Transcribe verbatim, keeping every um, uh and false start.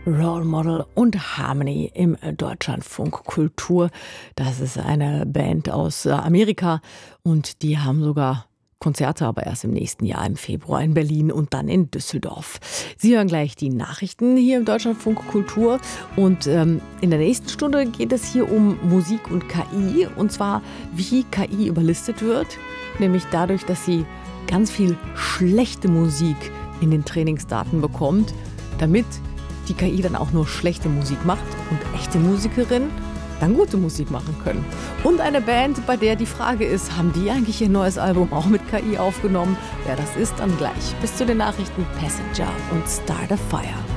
Role Model und Harmony im Deutschlandfunk Kultur. Das ist eine Band aus äh, Amerika und die haben sogar Konzerte, aber erst im nächsten Jahr im Februar in Berlin und dann in Düsseldorf. Sie hören gleich die Nachrichten hier im Deutschlandfunk Kultur und ähm, in der nächsten Stunde geht es hier um Musik und K I und zwar wie K I überlistet wird, nämlich dadurch, dass sie ganz viel schlechte Musik in den Trainingsdaten bekommt, damit die K I dann auch nur schlechte Musik macht und echte Musikerinnen dann gute Musik machen können. Und eine Band, bei der die Frage ist, haben die eigentlich ihr neues Album auch mit K I aufgenommen? Wer das ist, dann gleich. Bis zu den Nachrichten Passenger und Start a Fire.